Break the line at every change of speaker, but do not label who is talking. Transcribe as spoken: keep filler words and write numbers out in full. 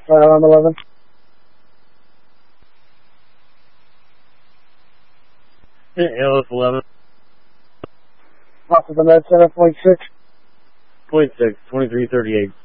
Right around eleven.
Yeah, L S eleven.
Off of the med center, point six.
Point six, twenty-three thirty-eight.